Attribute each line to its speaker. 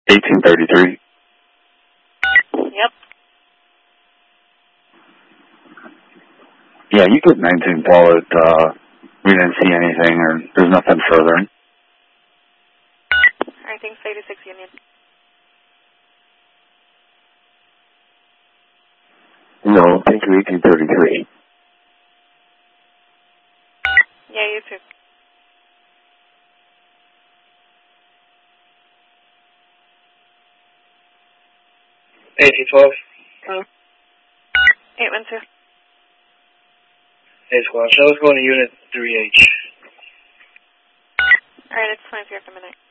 Speaker 1: 1833.
Speaker 2: Yep.
Speaker 1: Yeah, you could 19 call it, we didn't see anything, or there's nothing further.
Speaker 2: Alright, thanks, 86 Union.
Speaker 1: No, thank you, 1833.
Speaker 2: Yeah, you too.
Speaker 3: 1812.
Speaker 2: 812.
Speaker 3: Hey, squad. Show's going to unit 3H.
Speaker 2: Alright, it's 23 after midnight.